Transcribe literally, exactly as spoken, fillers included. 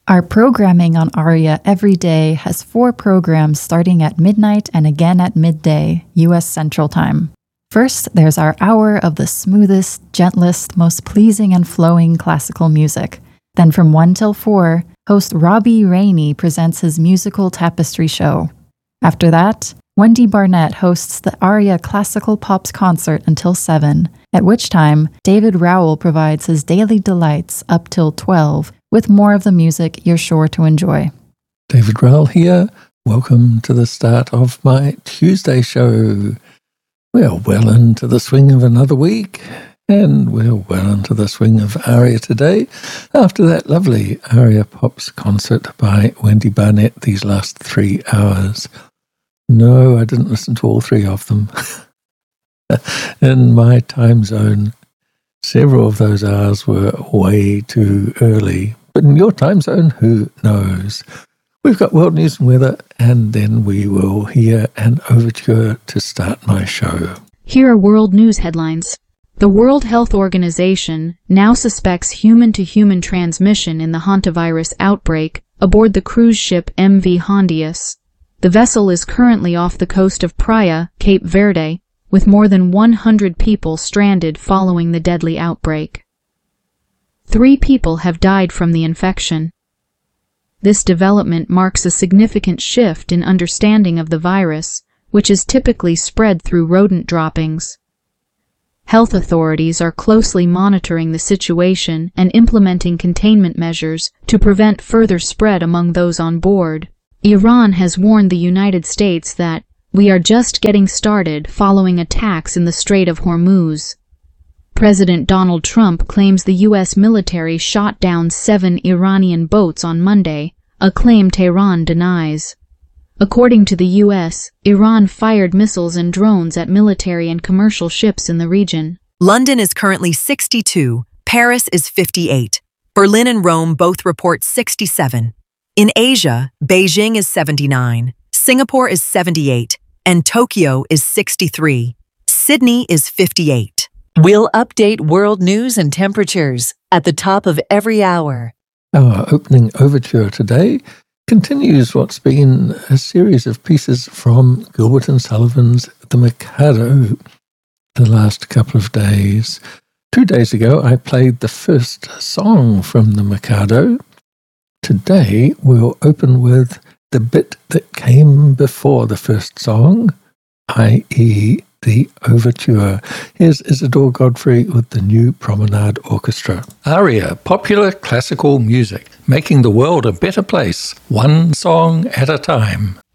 Our programming on Aria every day has four programs starting at midnight and again at midday, U S Central Time. First, there's our hour of the smoothest, gentlest, most pleasing and flowing classical music. Then from one till four, host Robbie Rainey presents his musical tapestry show. After that, Wendy Barnett hosts the Aria Classical Pops concert until seven, at which time David Rowell provides his daily delights up till twelve, with more of the music you're sure to enjoy. David Rowell here. Welcome to the start of my Tuesday show. We're well into the swing of another week, and we're well into the swing of Aria today, after that lovely Aria Pops concert by Wendy Barnett these last three hours. No, I didn't listen to all three of them. In my time zone, several of those hours were way too early. But in your time zone, who knows? We've got world news and weather, and then we will hear an overture to start my show. Here are world news headlines. The World Health Organization now suspects human-to-human transmission in the hantavirus outbreak aboard the cruise ship M V Hondius. The vessel is currently off the coast of Praia, Cape Verde, with more than one hundred people stranded following the deadly outbreak. Three people have died from the infection. This development marks a significant shift in understanding of the virus, which is typically spread through rodent droppings. Health authorities are closely monitoring the situation and implementing containment measures to prevent further spread among those on board. Iran has warned the United States that we are just getting started following attacks in the Strait of Hormuz. President Donald Trump claims the U S military shot down seven Iranian boats on Monday, a claim Tehran denies. According to the U S, Iran fired missiles and drones at military and commercial ships in the region. London is currently sixty-two, Paris is fifty-eight. Berlin and Rome both report sixty-seven. In Asia, Beijing is seventy-nine, Singapore is seventy-eight, and Tokyo is sixty-three. Sydney is fifty-eight. We'll update world news and temperatures at the top of every hour. Our opening overture today continues what's been a series of pieces from Gilbert and Sullivan's The Mikado the last couple of days. Two days ago, I played the first song from The Mikado. Today, we'll open with the bit that came before the first song, that is the overture. Here's Isidore Godfrey with the New Promenade Orchestra. Aria, popular classical music, making the world a better place, one song at a time.